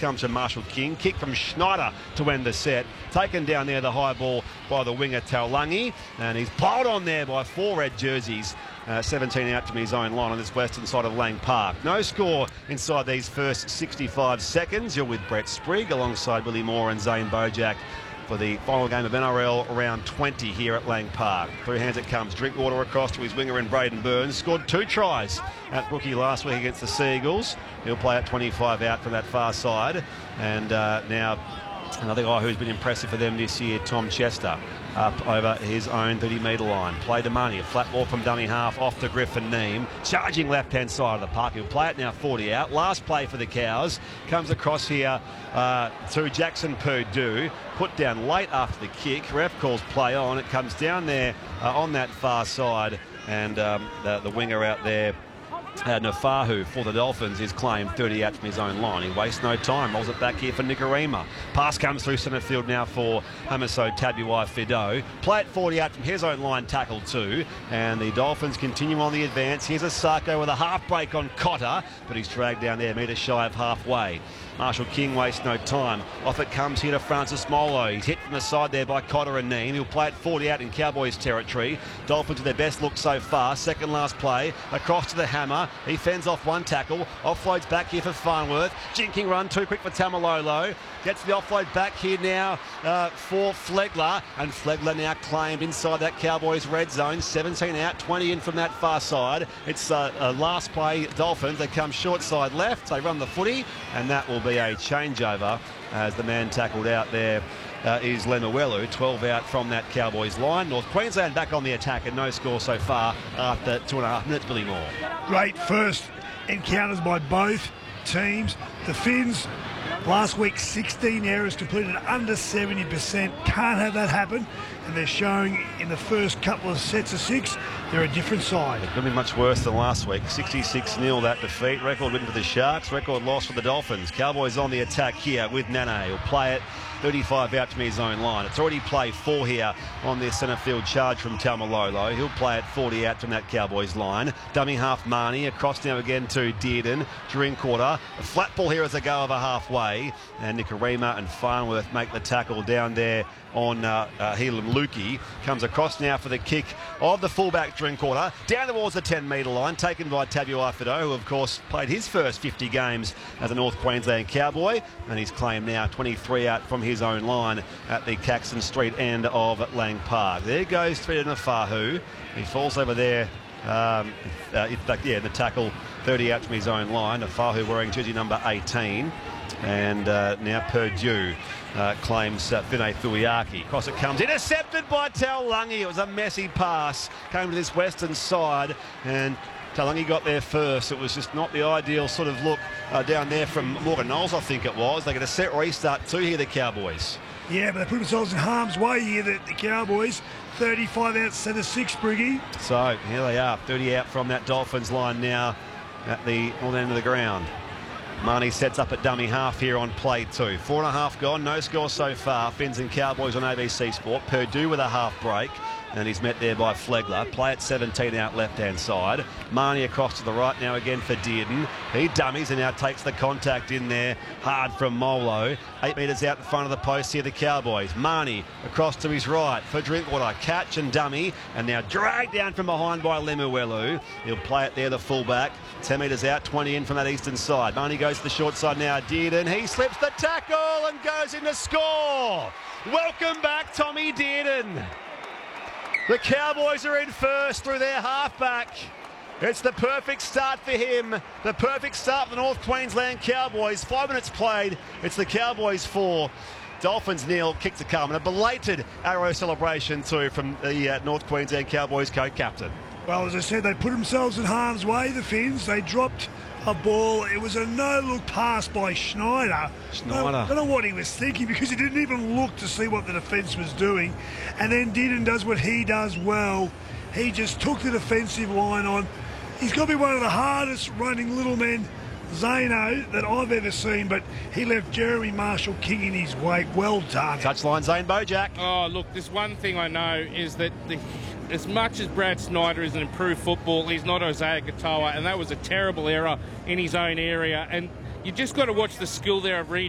comes from Marshall King. Kick from Schneider to end the set. Taken down there, the high ball by the winger Taulagi. And he's piled on there by 4 red jerseys. 17 out from his own line on this western side of Lang Park. No score inside these first 65 seconds. You're with Brett Sprigg alongside Willie Moore and Zane Bojack for the final game of NRL round 20 here at Lang Park. Through hands it comes. Drinkwater across to his winger in Braden Burns. Scored 2 tries at Brookie last week against the Seagulls. He'll play at 25 out from that far side. And now another guy who's been impressive for them this year, Tom Chester, up over his own 30-metre line. Play to Money, a flat ball from dummy half off to Griffin Neame. Charging left-hand side of the park. He'll play it now 40 out. Last play for the Cows. Comes across here to Jackson Purdue. Put down late after the kick. Ref calls play on. It comes down there on that far side. And the winger out there, Nafahu for the Dolphins, is claimed 30 out from his own line. He wastes no time, rolls it back here for Nicarima. Pass comes through centre field now for Hamiso Tabuai-Fidow. Play it 40 out from his own line, tackle 2. And the Dolphins continue on the advance. Here's a Sarko with a half break on Cotter, but he's dragged down there, metre shy of halfway. Marshall King wastes no time. Off it comes here to Francis Molo. He's hit from the side there by Cotter and Neame. He'll play it 40 out in Cowboys territory. Dolphins with their best look so far. Second last play. Across to the Hammer. He fends off one tackle. Offloads back here for Farnworth. Jinking run too quick for Tamalolo. Gets the offload back here now for Flegler. And Flegler now claimed inside that Cowboys red zone. 17 out, 20 in from that far side. It's last play Dolphins. They come short side left. They run the footy. And that will be a changeover as the man tackled out there is Lemuelu. 12 out from that Cowboys line. North Queensland back on the attack and no score so far after 2.5 minutes. Billy Moore. Great first encounters by both teams. The Finns last week 16 errors completed under 70%. Can't have that happen. And they're showing in the first couple of sets of 6 they're a different side. It could be much worse than last week. 66-0 that defeat. Record win for the Sharks. Record loss for the Dolphins. Cowboys on the attack here with Nane. He'll play it 35 out from his own line. It's already play 4 here on this centre field charge from Taumalolo. He'll play it 40 out from that Cowboys line. Dummy half Marnie. Across now again to Dearden. Drinkwater. A flat ball here as they go over halfway. And Nicarima and Farnworth make the tackle down there on Helam Lukey. Comes across now for the kick of the fullback Drinkwater. Down towards the 10-metre line. Taken by Tabuai-Fidow, who of course played his first 50 games as a North Queensland Cowboy. And he's claimed now 23 out from his own line at the Caxton Street end of Lang Park. There goes Thrida Nafahu. He falls over there. In fact, yeah, the tackle 30 out from his own line. Nafahu wearing jersey number 18. And now Purdue claims Vinay Thuiaki. Across it comes, intercepted by Taulagi. It was a messy pass. Came to this western side and Taulagi got there first. It was just not the ideal sort of look down there from Morgan Knowles, I think it was. They get a set restart too here, the Cowboys. Yeah, but they put themselves in harm's way here, the Cowboys. 35 out, set of 6, Briggy. So here they are, 30 out from that Dolphins line now at the north end of the ground. Marnie sets up at dummy half here on play 2. 4.5 gone, no score so far. Finns and Cowboys on ABC Sport. Purdue with a half break. And he's met there by Flegler. Play at 17 out left-hand side. Marnie across to the right now again for Dearden. He dummies and now takes the contact in there hard from Molo. 8 metres out in front of the post here, the Cowboys. Marnie across to his right for Drinkwater. Catch and dummy. And now dragged down from behind by Lemuelu. He'll play it there, the fullback. 10 metres out, 20 in from that eastern side. Marnie goes to the short side now. Dearden. He slips the tackle and goes in to score. Welcome back, Tommy Dearden. The Cowboys are in first through their halfback. It's the perfect start for him. The perfect start for the North Queensland Cowboys. 5 minutes played. It's the Cowboys 4. Dolphins nil. Kick to come. And a belated arrow celebration too from the North Queensland Cowboys co-captain. Well, as I said, they put themselves in harm's way, the Finns. They dropped a ball. It was a no-look pass by Schneider. I don't know what he was thinking because he didn't even look to see what the defence was doing. And then Dearden does what he does well. He just took the defensive line on. He's got to be one of the hardest running little men, Zano, that I've ever seen, but he left Jeremy Marshall King in his wake. Well done. Touchline, Zane Bojack. Oh, look, there's one thing I know is that as much as Brad Snyder is an improved football, he's not Isaiah Katoa, and that was a terrible error in his own area. And you just got to watch the skill there of reading.